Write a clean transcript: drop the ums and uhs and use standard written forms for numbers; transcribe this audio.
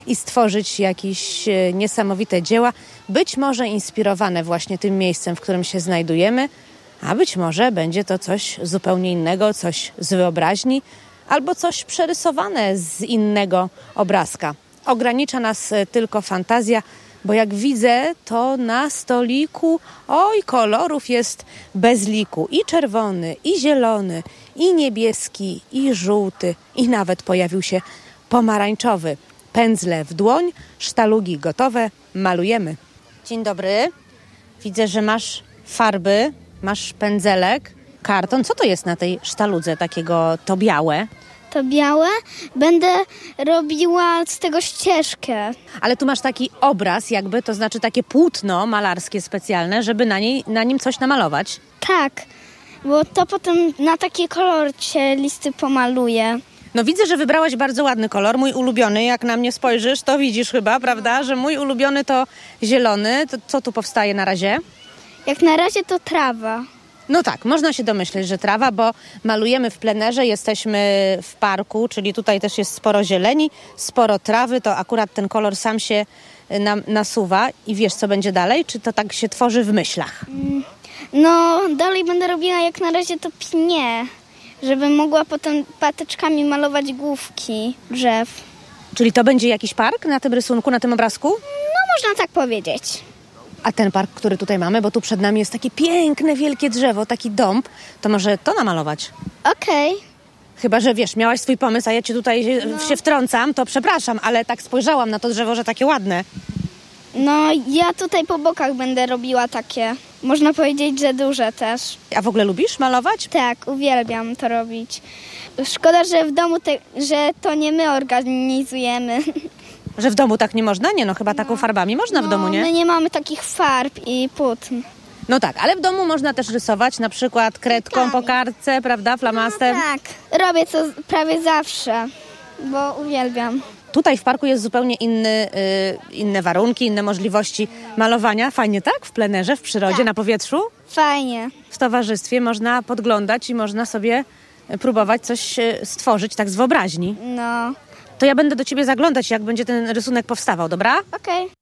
i stworzyć jakieś niesamowite dzieła, być może inspirowane właśnie tym miejscem, w którym się znajdujemy, a być może będzie to coś zupełnie innego, coś z wyobraźni albo coś przerysowane z innego obrazka. Ogranicza nas tylko fantazja, bo jak widzę, to na stoliku kolorów jest bez liku. I czerwony, i zielony, i niebieski, i żółty, i nawet pojawił się pomarańczowy. Pędzle w dłoń, sztalugi gotowe, malujemy. Dzień dobry. Widzę, że masz farby, masz pędzelek, karton. Co to jest na tej sztaludze takiego, to białe? To białe, będę robiła z tego ścieżkę. Ale tu masz taki obraz jakby, to znaczy takie płótno malarskie specjalne, żeby na nim coś namalować. Tak, bo to potem na takie kolory się listy pomaluje. No widzę, że wybrałaś bardzo ładny kolor, mój ulubiony. Jak na mnie spojrzysz, to widzisz chyba, prawda, że mój ulubiony to zielony. To co tu powstaje na razie? Jak na razie to trawa. No tak, można się domyśleć, że trawa, bo malujemy w plenerze, jesteśmy w parku, czyli tutaj też jest sporo zieleni, sporo trawy, to akurat ten kolor sam się nam nasuwa i wiesz, co będzie dalej? Czy to tak się tworzy w myślach? No, dalej będę robiła jak na razie to pnie, żeby mogła potem patyczkami malować główki drzew. Czyli to będzie jakiś park na tym rysunku, na tym obrazku? No, można tak powiedzieć. A ten park, który tutaj mamy, bo tu przed nami jest takie piękne, wielkie drzewo, taki dąb, to może to namalować? Okej. Chyba, że wiesz, miałaś swój pomysł, a ja ci tutaj się wtrącam, to przepraszam, ale tak spojrzałam na to drzewo, że takie ładne. No, ja tutaj po bokach będę robiła takie, można powiedzieć, że duże też. A w ogóle lubisz malować? Tak, uwielbiam to robić. Szkoda, że w domu, że to nie my organizujemy. Że w domu tak nie można? Nie, no chyba taką farbami można w domu, nie? My nie mamy takich farb i płótn. No tak, ale w domu można też rysować, na przykład kredką po kartce, prawda, flamastem. Tak, robię to prawie zawsze, bo uwielbiam. Tutaj w parku jest zupełnie inne warunki, inne możliwości malowania. Fajnie, tak? W plenerze, w przyrodzie, na powietrzu. Fajnie. W towarzystwie można podglądać i można sobie próbować coś stworzyć tak z wyobraźni. No, To ja będę do ciebie zaglądać, jak będzie ten rysunek powstawał, dobra? okej.